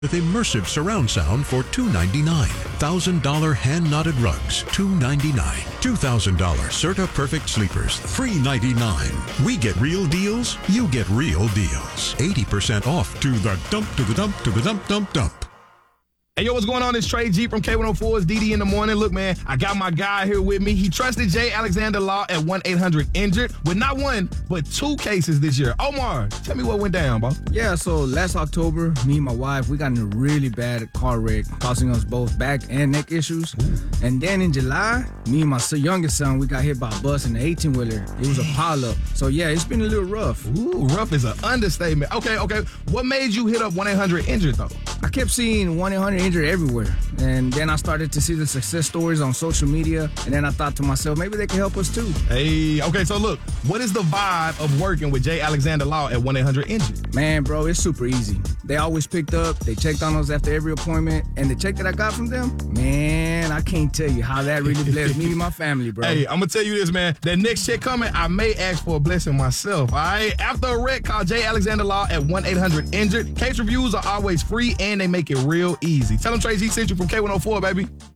with immersive surround sound for $299. $1,000 hand-knotted rugs, $299. $2,000 Certa Perfect sleepers, $399. We get real deals, you get real deals. 80% off to the dump, to the dump, to the dump, dump, dump. Hey, yo, what's going on? It's Trey G from K104's DD in the morning. Look, man, I got my guy here with me. He trusted J. Alexander Law at 1-800-INJURED with not one, but 2 cases this year. Omar, tell me what went down, bro. Yeah, so last October, me and my wife, we got in a really bad car wreck, causing us both back and neck issues. And then in July, me and my youngest son, we got hit by a bus in the 18-wheeler. It was a pileup. So, yeah, it's been a little rough. Ooh, rough is an understatement. Okay. What made you hit up 1-800-INJURED, though? I kept seeing 1-800-INJURED everywhere. And then I started to see the success stories on social media. And then I thought to myself, maybe they can help us too. Hey, okay, so look, what is the vibe of working with J. Alexander Law at 1-800-INJURED? Man, bro, it's super easy. They always picked up, they checked on us after every appointment, and the check that I got from them, man, I can't tell you how that really blessed me and my family, bro. Hey, I'm gonna tell you this, man. That next check coming, I may ask for a blessing myself, all right? After a wreck, call J. Alexander Law at 1-800-INJURED. Case reviews are always free, and they make it real easy. Tell them Trey G sent you from K104, baby.